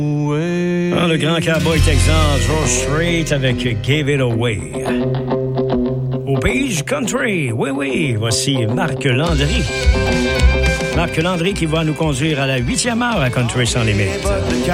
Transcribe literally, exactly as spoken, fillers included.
Ah, le grand cowboy texan George Strait avec Gave It Away. Au pays du country, oui, oui, voici Marc Landry. Marc Landry qui va nous conduire à la huitième heure à Country sans limite.